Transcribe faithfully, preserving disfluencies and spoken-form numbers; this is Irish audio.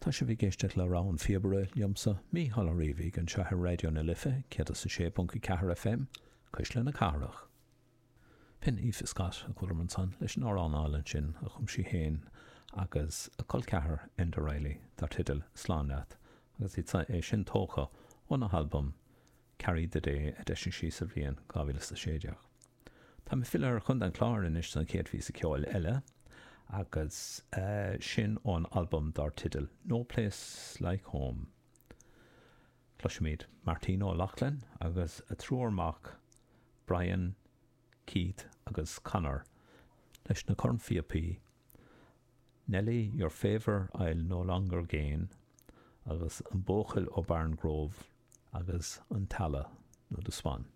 Tá sé bhí géisteach le rán fiebre liomsa mí hall riomhí an seathar radio na lifa céad sa sé bunca cethar F M chuis le na carach. Pin Aoife Scott a chuirman san leis an árán sin a chum si héin agus a col cethar Enda Riley dar tidal sláánleat agus í é sin tócha ó na album Carry the Day a deisian sí sa bhíon gábhíle sa séideach. Tá mi filar chun an chlár in is san céad fí sa ceáil eile agus uh, sin ón album dar tidal No Place Like Home. Cloisiméid Martino Lachlan agus a trúrmach Brian Keith agus Connor leis na corn fiapí Nelly, Your Favour I'll No Longer Gain agus an bóchail ó Barn Grove agus an tala nó do Swan.